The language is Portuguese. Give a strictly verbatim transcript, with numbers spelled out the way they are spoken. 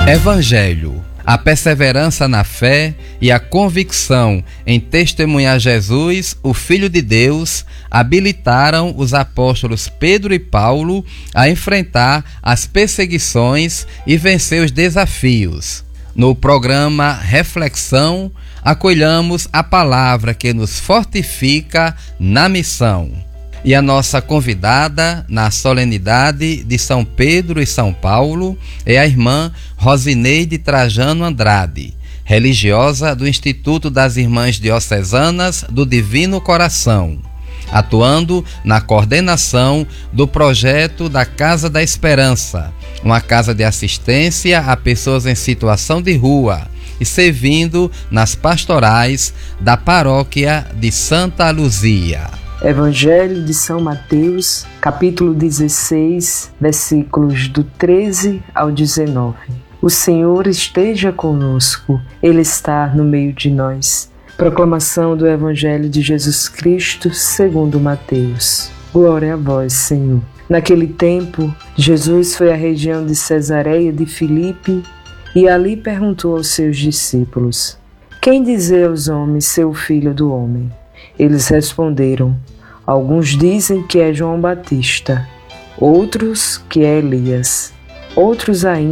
Evangelho. A perseverança na fé e a convicção em testemunhar Jesus, o Filho de Deus, habilitaram os apóstolos Pedro e Paulo a enfrentar as perseguições e vencer os desafios. No programa Reflexão, acolhamos a palavra que nos fortifica na missão. E a nossa convidada na solenidade de São Pedro e São Paulo é a irmã Rosineide Trajano Andrade, religiosa do Instituto das Irmãs Diocesanas do Divino Coração, atuando na coordenação do projeto da Casa da Esperança, uma casa de assistência a pessoas em situação de rua, e servindo nas pastorais da paróquia de Santa Luzia. Evangelho de São Mateus, capítulo dezesseis, versículos do treze ao dezenove. O Senhor esteja conosco, Ele está no meio de nós. Proclamação do Evangelho de Jesus Cristo segundo Mateus. Glória a vós, Senhor. Naquele tempo, Jesus foi à região de Cesareia de Filipe e ali perguntou aos seus discípulos: Quem dizem os homens ser o Filho do Homem? Eles responderam: Alguns dizem que é João Batista, outros que é Elias, outros ainda